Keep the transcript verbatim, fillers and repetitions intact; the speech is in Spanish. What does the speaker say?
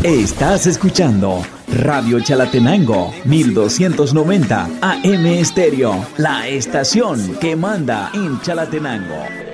Estás escuchando Radio Chalatenango mil doscientos noventa A M Estéreo, la estación que manda en Chalatenango.